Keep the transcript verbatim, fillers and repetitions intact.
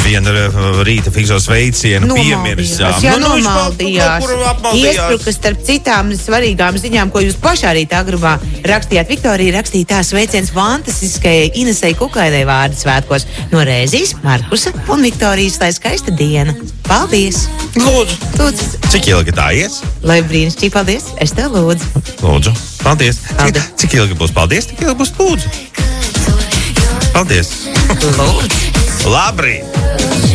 vienu rīta fikso sveicienu piemiris. Jā, nu, nomaldījās. Iespruka starp citām svarīgām ziņām, ko jūs pašā rītā agrumā rakstījāt. Viktorija rakstīja tā sveiciens fantastiskajai Inesei Kukainai vārdu svētkos no Rēzijas, Markusa un Viktorijas, lai skaista diena. Paldies! Lūdzu! Lūdzu. Cik ilgi tā ies? Lai brīnišķīgi, paldies! Es tev lūdzu! Lūdzu! Paldies! Paldies. Cik, cik ilgi būs paldies, tik ilgi būs lūdzu! Paldies! Lūdzu! Labrīt!